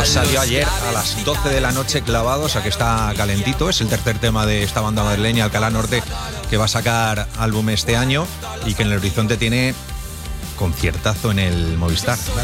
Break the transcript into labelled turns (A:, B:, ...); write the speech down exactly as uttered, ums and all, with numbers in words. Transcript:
A: Pues salió ayer a las doce de la noche clavado, o sea que está calentito. Es el tercer tema de esta banda madrileña, Alcalá Norte, que va a sacar álbum este año y que en el horizonte tiene conciertazo en el Movistar.